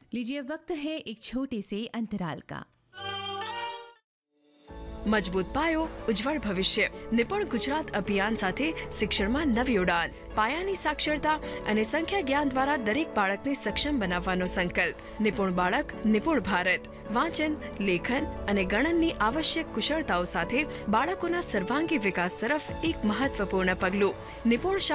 लीजिए, वक्त है एक छोटे से अंतराल का। મજબૂત પાયો, ઉજ્જવળ ભવિષ્ય. નિપુણ ગુજરાત અભિયાન સાથે શિક્ષણમાં નવી ઉડાન. પાયાની સાક્ષરતા અને સંખ્યા જ્ઞાન દ્વારા દરેક બાળકને સક્ષમ બનાવવાનો સંકલ્પ. નિપુણ બાળક, નિપુણ ભારત. વાંચન, લેખન અને ગણનની આવશ્યક કુશળતાઓ સાથે બાળકોના સર્વાંગી વિકાસ તરફ એક મહત્વપૂર્ણ પગલું. નિપુણ